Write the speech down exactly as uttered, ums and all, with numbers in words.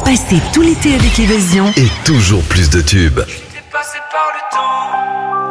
Passez tout l'été avec Évasion. Et toujours plus de tubes. J'étais passé par le temps.